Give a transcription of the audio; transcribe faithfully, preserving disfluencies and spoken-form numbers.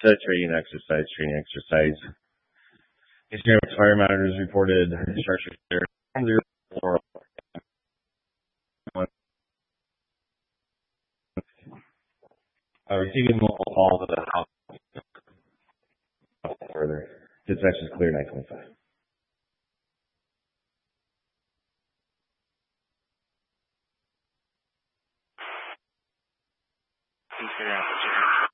Set training exercise, training exercise. Instagram fire monitors reported structure clear. Zero four. Uh, receiving multiple calls at the house. Further. Dispatch is clear nine twenty-five. Please figure out the